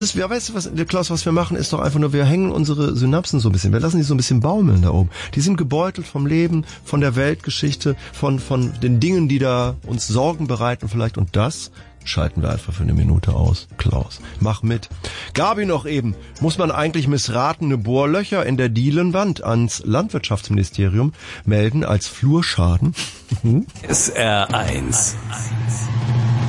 Weißt du was, Klaus, was wir machen, ist doch einfach nur, wir hängen unsere Synapsen so ein bisschen, wir lassen die so ein bisschen baumeln da oben. Die sind gebeutelt vom Leben, von der Weltgeschichte, von den Dingen, die da uns Sorgen bereiten vielleicht, und das schalten wir einfach für eine Minute aus. Klaus, mach mit. Gabi noch eben, muss man eigentlich missratene Bohrlöcher in der Dielenwand ans Landwirtschaftsministerium melden als Flurschaden? SR1